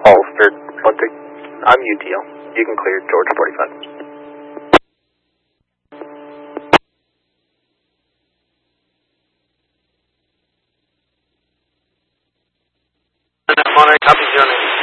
Ulster, I'm UTL. You can clear George 45. Monterey, copy 090.